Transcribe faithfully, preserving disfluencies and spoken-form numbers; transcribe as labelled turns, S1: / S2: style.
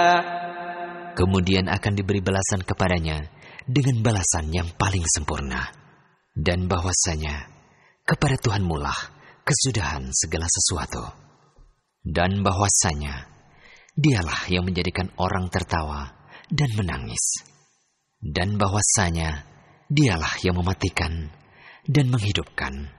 S1: Kemudian akan diberi balasan kepadanya dengan balasan yang paling sempurna. Dan bahwasanya kepada Tuhanmu lah kesudahan segala sesuatu. Dan bahwasanya Dialah yang menjadikan orang tertawa dan menangis. Dan bahwasanya Dialah yang mematikan dan menghidupkan.